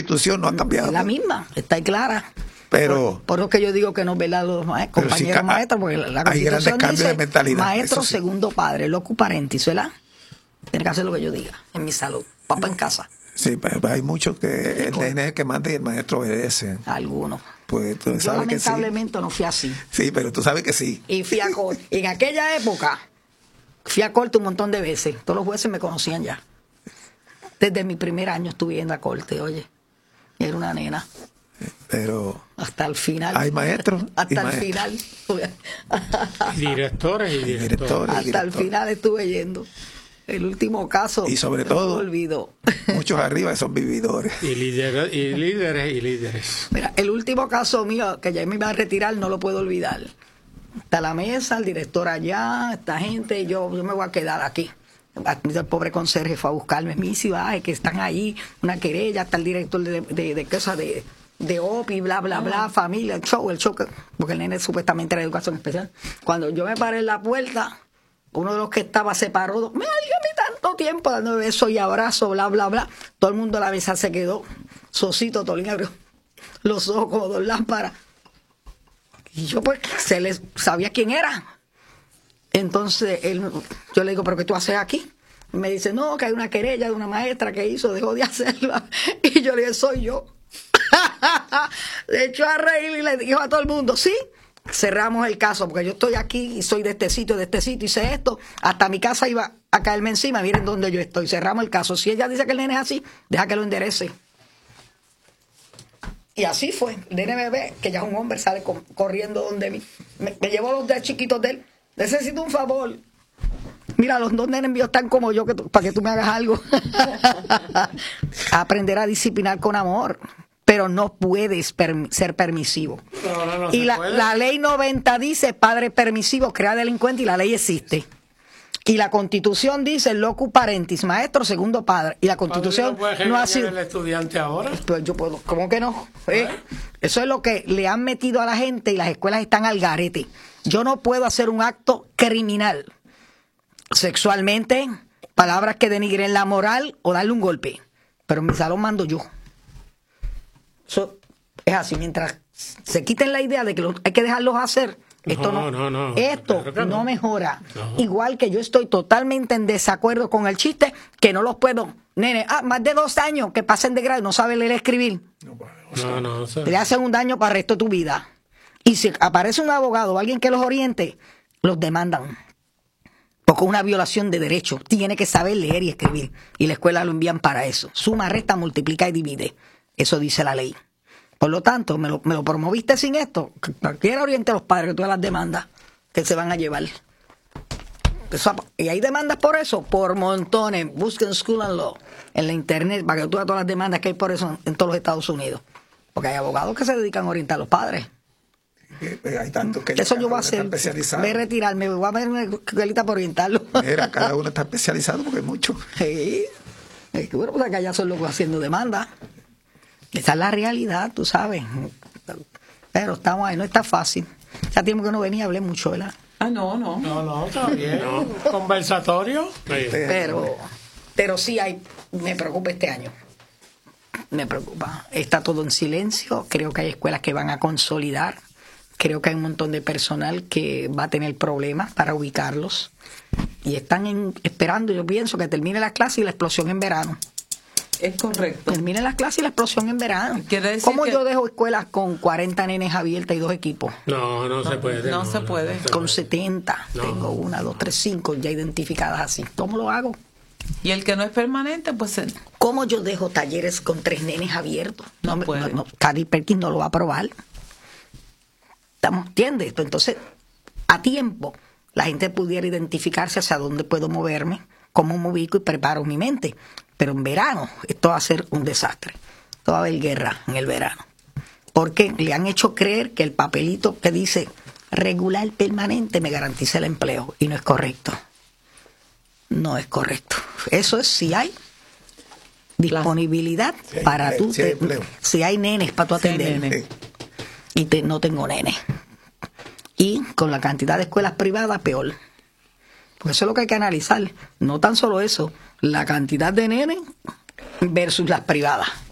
Constitución no ha cambiado. Es la misma, está ahí clara. Pero por lo que yo digo que no, ¿verdad? Los compañeros sí, maestros, porque la hay Constitución grandes cambios dice de mentalidad. maestro, Sí. segundo padre, locu parentis, ¿verdad? Tiene que hacer lo que yo diga en mi salud. Papá en casa. Sí, pero hay muchos que el nene es el que manda y el maestro obedece. Algunos. Pues tú Yo sabes que sí. lamentablemente no fui así. Sí, pero tú sabes que sí. Y fui a corte. En aquella época, fui a corte un montón de veces. Todos los jueces me conocían ya. Desde mi primer año estuve yendo a corte, oye. Era una nena. Pero hasta el final. hay maestros. Hasta el final. Directores y directores. Hasta el final estuve yendo. El último caso. Y sobre todo, olvidó. Muchos arriba son vividores. Y líderes. Mira, el último caso mío, que ya me iba a retirar, no lo puedo olvidar. Está la mesa, el director allá, esta gente, y yo me voy a quedar aquí. El pobre conserje fue a buscarme, que están ahí, una querella, está el director de cosas de OPI, bla, bla, bla, familia, el show, porque el nene supuestamente era de educación especial. Cuando yo me paré en la puerta, uno de los que estaba se paró, me dígame tanto tiempo dando besos y abrazos, bla, bla, bla. Todo el mundo a la mesa se quedó. Sosito Tolín abrió los ojos como dos lámparas. Y yo pues sabía quién era. Entonces yo le digo, ¿pero qué tú haces aquí? Y me dice, no, que hay una querella de una maestra que dejó de hacerla. Y yo le dije, soy yo. Le echó a reír y le dijo a todo el mundo, sí. Cerramos el caso, porque yo estoy aquí y soy de este sitio, hice esto, hasta mi casa iba a caerme encima, miren dónde yo estoy, cerramos el caso. Si ella dice que el nene es así, deja que lo enderece. Y así fue, el nene me ve, que ya es un hombre, sale corriendo donde mí, me llevó los tres chiquitos de él, necesito un favor. Mira, los dos nenes míos están como yo, para que tú me hagas algo. Aprender a disciplinar con amor. Pero no puedes ser permisivo. No y la ley 90 dice padre permisivo crea delincuente y la ley existe. Y la Constitución dice locu parentis, maestro segundo padre. Y la Constitución no ha sido. ¿El estudiante ahora? Pues yo puedo, ¿cómo que no? Eso es lo que le han metido a la gente y las escuelas están al garete. Yo no puedo hacer un acto criminal sexualmente, palabras que denigren la moral o darle un golpe. Pero en mi salón mando yo. Eso es así, mientras se quiten la idea de que hay que dejarlos hacer, esto no mejora. No. Igual que yo estoy totalmente en desacuerdo con el chiste que no los puedo, nene, más de 2 años que pasen de grado, no saben leer y escribir. Le hacen un daño para el resto de tu vida. Y si aparece un abogado o alguien que los oriente, los demandan. Porque es una violación de derechos. Tiene que saber leer y escribir. Y la escuela lo envían para eso. Suma, resta, multiplica y divide. Eso dice la ley. Por lo tanto, me lo promoviste sin esto. Cualquiera oriente a los padres que todas las demandas que se van a llevar. Y hay demandas por eso, por montones. Busquen School and Law en la internet para que tú veas todas las demandas que hay por eso en todos los Estados Unidos. Porque hay abogados que se dedican a orientar a los padres. Hay tantos que eso yo voy a hacer. Voy a retirarme, voy a ver una escuelita para orientarlo. Mira, cada uno está especializado porque hay muchos. Sí. Es que bueno, pues acá ya son locos haciendo demandas. Esa es la realidad, tú sabes. Pero estamos ahí, no está fácil. Ya tiempo que no venía, hablé mucho, ¿verdad? No, está bien. Conversatorio. Pero sí me preocupa este año. Me preocupa. Está todo en silencio. Creo que hay escuelas que van a consolidar. Creo que hay un montón de personal que va a tener problemas para ubicarlos. Y están esperando, yo pienso, que termine la clase y la explosión en verano. Es correcto. Terminen las clases y la explosión en verano. ¿Cómo yo dejo escuelas con 40 nenes abiertas y 2 equipos? No se puede. No se puede. Con 70. Tengo 1, 2, 3, 5 ya identificadas así. ¿Cómo lo hago? Y el que no es permanente, pues... ¿Cómo yo dejo talleres con 3 nenes abiertos? No puede. Cady Perkins no lo va a aprobar. ¿Entiendes? Entonces, a tiempo, la gente pudiera identificarse hacia dónde puedo moverme, cómo me ubico y preparo mi mente. Pero en verano esto va a ser un desastre. Esto va a haber guerra en el verano. Porque le han hecho creer que el papelito que dice regular permanente me garantiza el empleo. Y no es correcto. No es correcto. Eso es si hay disponibilidad para tú. Si hay nenes para tú atender. Y no tengo nenes. Y con la cantidad de escuelas privadas, peor. Porque eso es lo que hay que analizar. No tan solo eso, la cantidad de nenes versus las privadas.